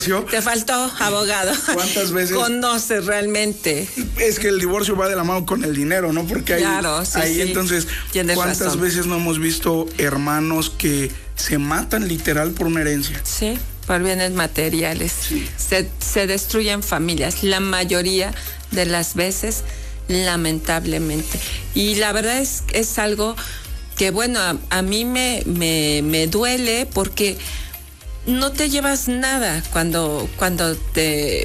Te faltó abogado. ¿Cuántas veces? Conoces realmente. Es que el divorcio va de la mano con el dinero, ¿no? Porque claro, sí, ahí sí. Entonces, ¿cuántas razón. Veces no hemos visto hermanos que se matan literal por una herencia? Sí, por bienes materiales. Sí. Se destruyen familias, la mayoría de las veces, lamentablemente. Y la verdad es algo que, bueno, a mí me duele porque no te llevas nada cuando te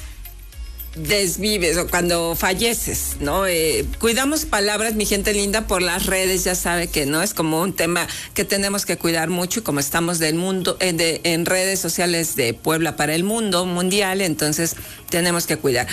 desvives o cuando falleces, ¿no? Cuidamos palabras, mi gente linda, por las redes, ya sabe que no es como un tema que tenemos que cuidar mucho, y como estamos del mundo en redes sociales de Puebla para el mundo mundial, entonces tenemos que cuidar.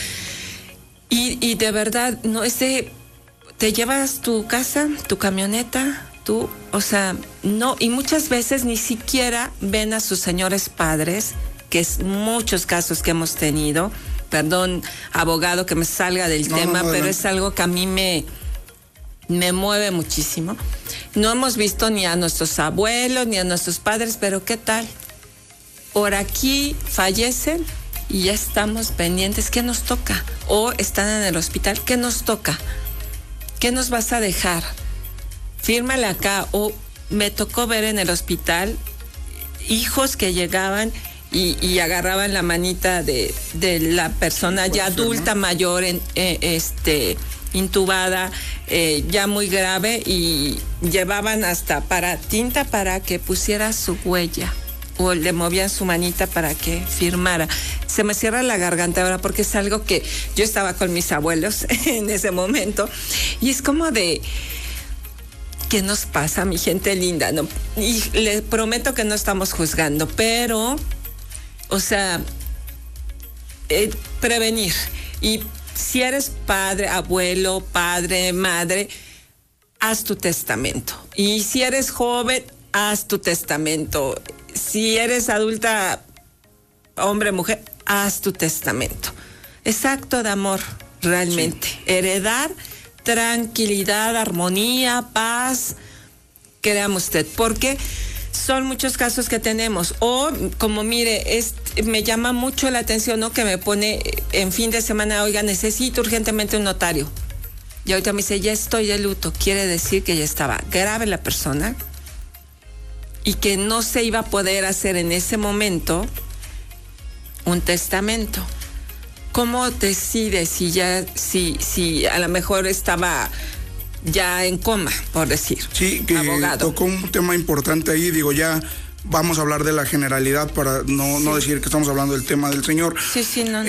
Y de verdad, no te llevas tu casa, tu camioneta, o sea, no, y muchas veces ni siquiera ven a sus señores padres, que es muchos casos que hemos tenido. Perdón, abogado, que me salga del tema, pero es algo que a mí me mueve muchísimo. No hemos visto ni a nuestros abuelos, ni a nuestros padres, pero ¿qué tal? Por aquí fallecen y ya estamos pendientes. ¿Qué nos toca? O están en el hospital. ¿Qué nos toca? ¿Qué nos vas a dejar? Fírmale acá. O me tocó ver en el hospital hijos que llegaban y agarraban la manita de la persona ya adulta, mayor, intubada, ya muy grave, y llevaban hasta tinta para que pusiera su huella, o le movían su manita para que firmara. Se me cierra la garganta ahora porque es algo que yo estaba con mis abuelos en ese momento, y es como de... ¿Qué nos pasa, mi gente linda? No, y les prometo que no estamos juzgando, pero, o sea, prevenir. Y si eres padre, abuelo, padre, madre, haz tu testamento. Y si eres joven, haz tu testamento. Si eres adulta, hombre, mujer, haz tu testamento. Es acto de amor, realmente. Sí. Heredar tranquilidad, armonía, paz, créame usted, porque son muchos casos que tenemos. O, como mire, me llama mucho la atención, ¿no? Que me pone en fin de semana, oiga, necesito urgentemente un notario. Y ahorita me dice, ya estoy de luto. Quiere decir que ya estaba grave la persona y que no se iba a poder hacer en ese momento un testamento. ¿Cómo decides si a lo mejor estaba ya en coma, por decir? Sí, que abogado. Tocó un tema importante ahí, digo, ya vamos a hablar de la generalidad para no decir que estamos hablando del tema del señor. Sí, no.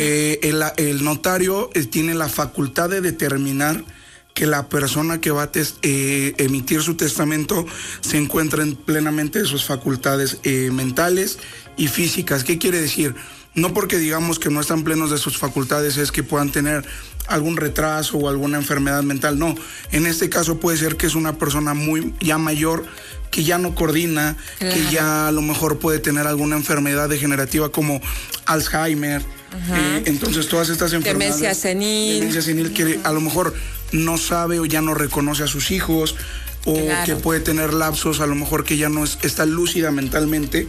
El notario tiene la facultad de determinar que la persona que va a emitir su testamento se encuentra plenamente de sus facultades mentales y físicas. ¿Qué quiere decir? No porque digamos que no están plenos de sus facultades es que puedan tener algún retraso o alguna enfermedad mental. No, en este caso puede ser que es una persona ya mayor, que ya no coordina, claro, que ya a lo mejor puede tener alguna enfermedad degenerativa como Alzheimer. Entonces todas estas enfermedades, demencia senil, que a lo mejor no sabe o ya no reconoce a sus hijos, o claro, que puede tener lapsos, a lo mejor que ya no está lúcida mentalmente.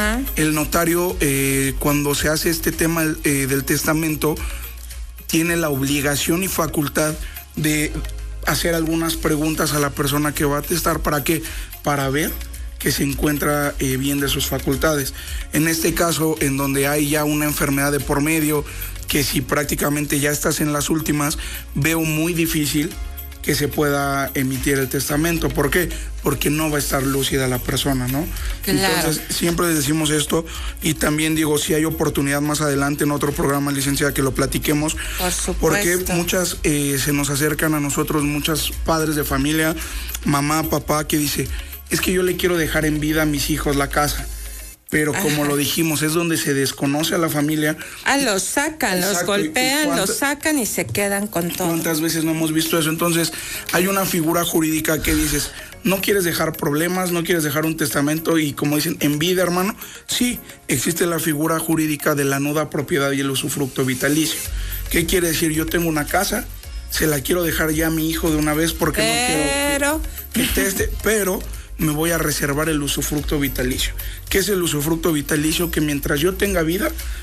El notario, cuando se hace este tema del testamento, tiene la obligación y facultad de hacer algunas preguntas a la persona que va a testar. ¿Para qué? Para ver que se encuentra bien de sus facultades. En este caso, en donde hay ya una enfermedad de por medio, que si prácticamente ya estás en las últimas, veo muy difícil que se pueda emitir el testamento. ¿Por qué? Porque no va a estar lúcida la persona, ¿no? Claro. Entonces, siempre decimos esto, y también digo, si hay oportunidad más adelante en otro programa, licenciada, que lo platiquemos. Por supuesto. Porque muchas se nos acercan a nosotros, muchos padres de familia, mamá, papá, que dice, es que yo le quiero dejar en vida a mis hijos la casa. Pero como lo dijimos, es donde se desconoce a la familia. Los sacan, los golpean, los sacan y se quedan con todo. ¿Cuántas veces no hemos visto eso? Entonces, hay una figura jurídica que dices, no quieres dejar problemas, no quieres dejar un testamento, y como dicen, en vida, hermano, sí, existe la figura jurídica de la nuda propiedad y el usufructo vitalicio. ¿Qué quiere decir? Yo tengo una casa, se la quiero dejar ya a mi hijo de una vez porque no quiero que teste, pero me voy a reservar el usufructo vitalicio. ¿Qué es el usufructo vitalicio? Que mientras yo tenga vida,